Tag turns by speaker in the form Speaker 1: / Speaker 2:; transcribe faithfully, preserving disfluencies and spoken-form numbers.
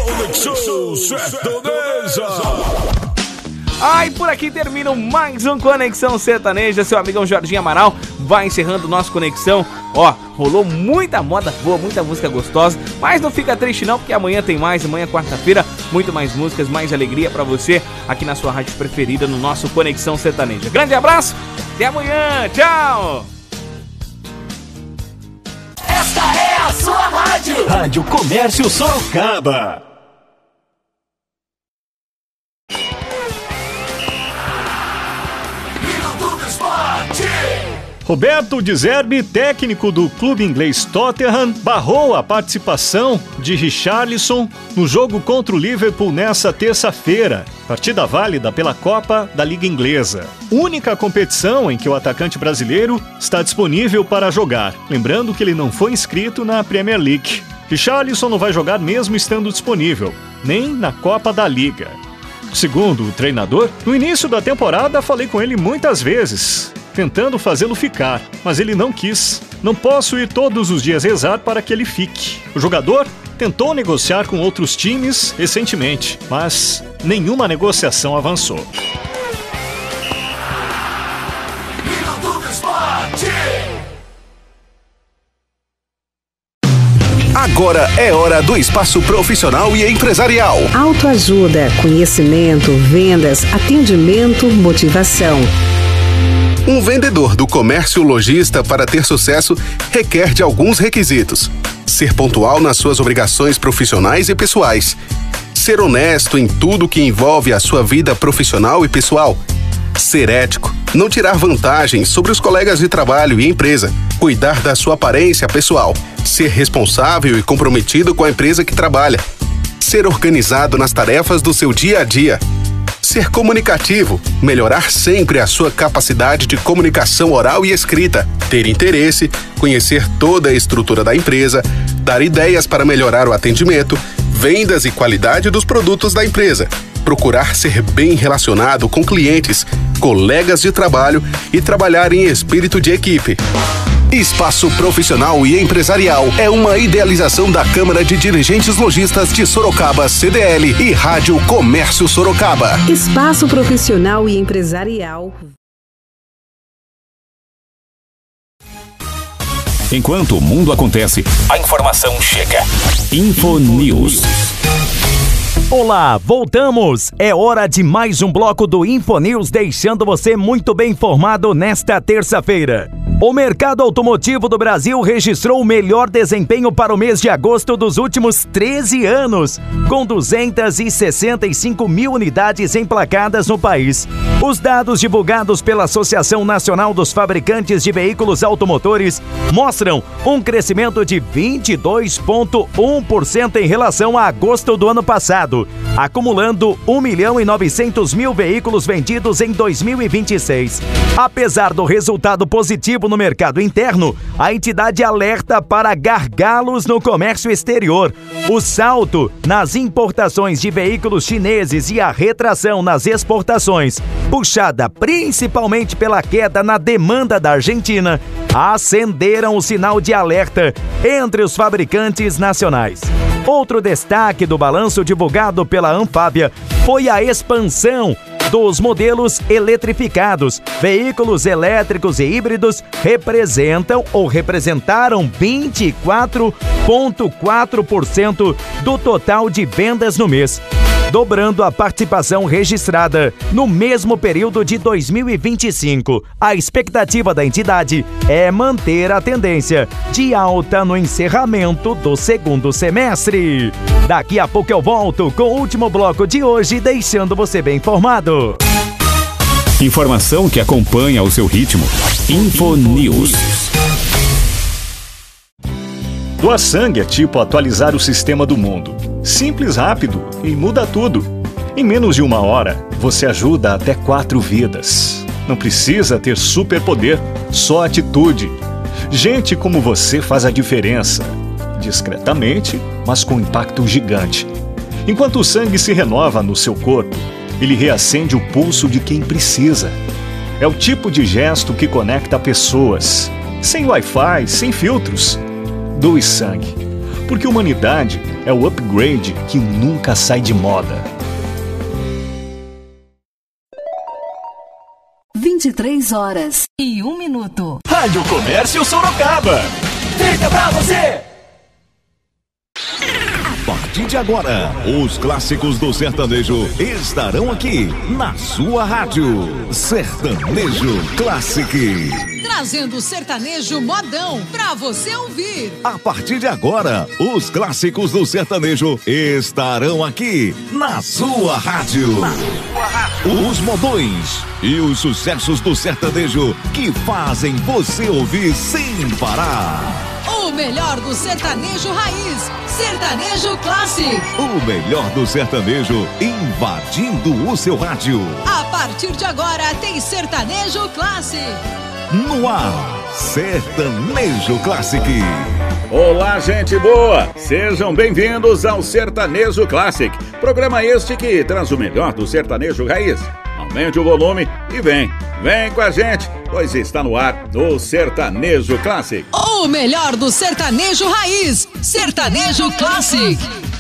Speaker 1: Conexão Sertaneja.
Speaker 2: Ai, por aqui termina mais um Conexão Sertaneja. Seu amigão Jorginho Amaral vai encerrando nosso Conexão. Ó, rolou muita moda boa, muita música gostosa, mas não fica triste não, porque amanhã tem mais. Amanhã, quarta-feira, muito mais músicas, mais alegria pra você aqui na sua rádio preferida, no nosso Conexão Sertaneja. Grande abraço, até amanhã, tchau!
Speaker 3: Esta é a sua rádio.
Speaker 4: Rádio Comércio Sorocaba. Roberto De Zerbi, técnico do clube inglês Tottenham, barrou a participação de Richarlison no jogo contra o Liverpool nessa terça-feira, partida válida pela Copa da Liga Inglesa. Única competição em que o atacante brasileiro está disponível para jogar, lembrando que ele não foi inscrito na Premier League. Richarlison não vai jogar mesmo estando disponível, nem na Copa da Liga. Segundo o treinador, no início da temporada falei com ele muitas vezes, tentando fazê-lo ficar, mas ele não quis. Não posso ir todos os dias rezar para que ele fique. O jogador tentou negociar com outros times recentemente, mas nenhuma negociação avançou.
Speaker 5: Agora é hora do espaço profissional e empresarial.
Speaker 6: Autoajuda, conhecimento, vendas, atendimento, motivação.
Speaker 5: Um vendedor do comércio lojista, para ter sucesso, requer de alguns requisitos: ser pontual nas suas obrigações profissionais e pessoais, ser honesto em tudo que envolve a sua vida profissional e pessoal, ser ético, não tirar vantagem sobre os colegas de trabalho e empresa, cuidar da sua aparência pessoal, ser responsável e comprometido com a empresa que trabalha, ser organizado nas tarefas do seu dia a dia, ser comunicativo, melhorar sempre a sua capacidade de comunicação oral e escrita, ter interesse, conhecer toda a estrutura da empresa, dar ideias para melhorar o atendimento, vendas e qualidade dos produtos da empresa, procurar ser bem relacionado com clientes, colegas de trabalho e trabalhar em espírito de equipe. Espaço Profissional e Empresarial é uma idealização da Câmara de Dirigentes Lojistas de Sorocaba, C D L, e Rádio Comércio Sorocaba.
Speaker 6: Espaço Profissional e Empresarial.
Speaker 7: Enquanto o mundo acontece, a informação chega. Infonews.
Speaker 8: Olá, voltamos! É hora de mais um bloco do Infonews, deixando você muito bem informado nesta terça-feira. O mercado automotivo do Brasil registrou o melhor desempenho para o mês de agosto dos últimos treze anos, com duzentas e sessenta e cinco mil unidades emplacadas no país. Os dados divulgados pela Associação Nacional dos Fabricantes de Veículos Automotores mostram um crescimento de vinte e dois vírgula um por cento em relação a agosto do ano passado, acumulando um milhão e novecentos mil veículos vendidos em dois mil e vinte e seis. Apesar do resultado positivo no mercado interno, a entidade alerta para gargalos no comércio exterior. O salto nas importações de veículos chineses e a retração nas exportações, puxada principalmente pela queda na demanda da Argentina, acenderam o sinal de alerta entre os fabricantes nacionais. Outro destaque do balanço divulgado pela Anfávia foi a expansão dos modelos eletrificados. Veículos elétricos e híbridos representam ou representaram vinte e quatro vírgula quatro por cento do total de vendas no mês, dobrando a participação registrada no mesmo período de dois mil e vinte e cinco. A expectativa da entidade é manter a tendência de alta no encerramento do segundo semestre. Daqui a pouco eu volto com o último bloco de hoje, deixando você bem informado.
Speaker 7: Informação que acompanha o seu ritmo. Infonews.
Speaker 4: Doar sangue é tipo atualizar o sistema do mundo. Simples, rápido e muda tudo. Em menos de uma hora, você ajuda até quatro vidas. Não precisa ter superpoder, só atitude. Gente como você faz a diferença. Discretamente, mas com impacto gigante. Enquanto o sangue se renova no seu corpo, ele reacende o pulso de quem precisa. É o tipo de gesto que conecta pessoas. Sem Wi-Fi, sem filtros. Doe sangue. porque humanidade é o upgrade que nunca sai de moda.
Speaker 9: vinte e três horas e um minuto.
Speaker 1: Rádio Comércio Sorocaba. Fica pra você!
Speaker 10: A partir de agora, os clássicos do sertanejo estarão aqui na sua rádio. Sertanejo Classic.
Speaker 11: Trazendo o sertanejo modão pra você ouvir.
Speaker 10: A partir de agora, os clássicos do sertanejo estarão aqui na sua rádio. Na sua rádio. Os modões e os sucessos do sertanejo que fazem você ouvir sem parar.
Speaker 11: O melhor do sertanejo raiz, Sertanejo Classic.
Speaker 10: O melhor do sertanejo invadindo o seu rádio.
Speaker 11: A partir de agora tem Sertanejo Classic.
Speaker 10: No ar, Sertanejo Classic.
Speaker 12: Olá, gente boa! Sejam bem-vindos ao Sertanejo Classic. Programa este que traz o melhor do sertanejo raiz. Aumente o volume e vem, vem com a gente, pois está no ar o Sertanejo Classic.
Speaker 11: O melhor do sertanejo raiz, Sertanejo Classic.